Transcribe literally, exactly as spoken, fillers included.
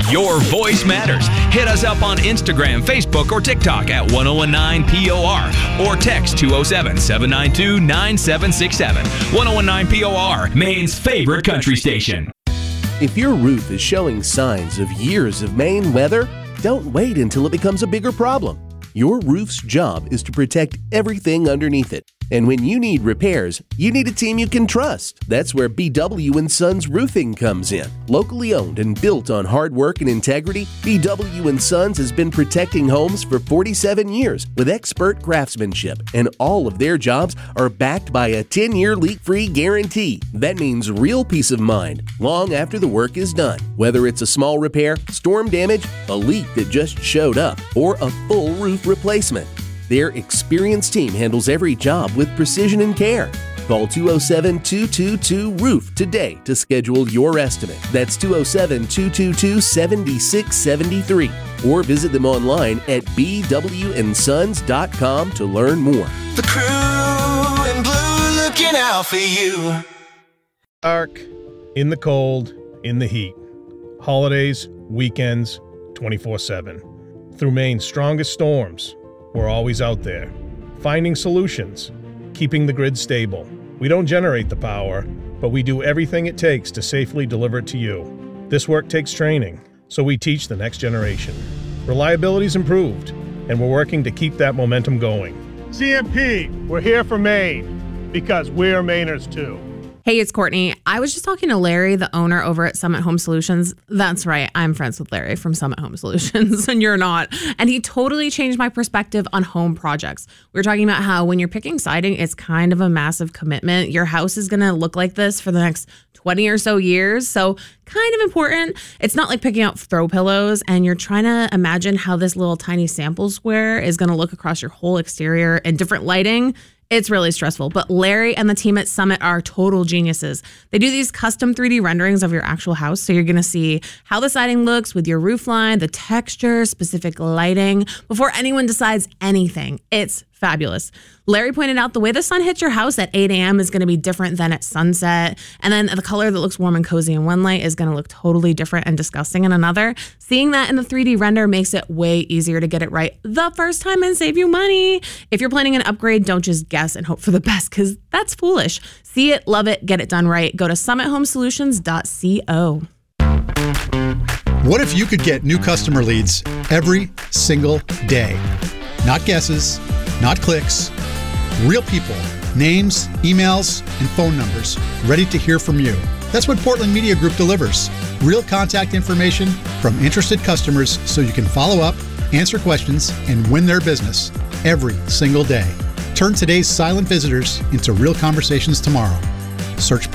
Your voice matters. Hit us up on Instagram, Facebook, or TikTok at ten nineteen P O R or text two oh seven, seven nine two, nine seven six seven. ten nineteen P O R, Maine's favorite country station. If your roof is showing signs of years of Maine weather, don't wait until it becomes a bigger problem. Your roof's job is to protect everything underneath it. And when you need repairs, you need a team you can trust. That's where B W and Sons Roofing comes in. Locally owned and built on hard work and integrity, B W and Sons has been protecting homes for forty-seven years with expert craftsmanship, and all of their jobs are backed by a ten-year leak-free guarantee. That means real peace of mind long after the work is done. Whether it's a small repair, storm damage, a leak that just showed up, or a full roof replacement, their experienced team handles every job with precision and care. Call two oh seven, two two two, roof today to schedule your estimate. That's two oh seven, two two two, seven six seven three. Or visit them online at b w and sons dot com to learn more. The crew in blue looking out for you. Dark, in the cold, in the heat. Holidays, weekends, twenty-four seven. Through Maine's strongest storms, we're always out there, finding solutions, keeping the grid stable. We don't generate the power, but we do everything it takes to safely deliver it to you. This work takes training, so we teach the next generation. Reliability's improved, and we're working to keep that momentum going. C M P, we're here for Maine, because we're Mainers too. Hey, it's Courtney. I was just talking to Larry, the owner over at Summit Home Solutions. That's right. I'm friends with Larry from Summit Home Solutions, and you're not. And he totally changed my perspective on home projects. We were talking about how when you're picking siding, it's kind of a massive commitment. Your house is going to look like this for the next twenty or so years. So kind of important. It's not like picking out throw pillows and you're trying to imagine how this little tiny sample square is going to look across your whole exterior in different lighting. It's really stressful, but Larry and the team at Summit are total geniuses. They do these custom three D renderings of your actual house, so you're going to see how the siding looks with your roof line, the texture, specific lighting, before anyone decides anything. It's fabulous. Larry pointed out the way the sun hits your house at eight a.m. is going to be different than at sunset. And then the color that looks warm and cozy in one light is going to look totally different and disgusting in another. Seeing that in the three D render makes it way easier to get it right the first time and save you money. If you're planning an upgrade, don't just guess and hope for the best, because that's foolish. See it, love it, get it done right. Go to summit home solutions dot co. What if you could get new customer leads every single day? Not guesses, not clicks, real people, names, emails, and phone numbers ready to hear from you. That's what Portland Media Group delivers. Real contact information from interested customers so you can follow up, answer questions, and win their business every single day. Turn today's silent visitors into real conversations tomorrow. Search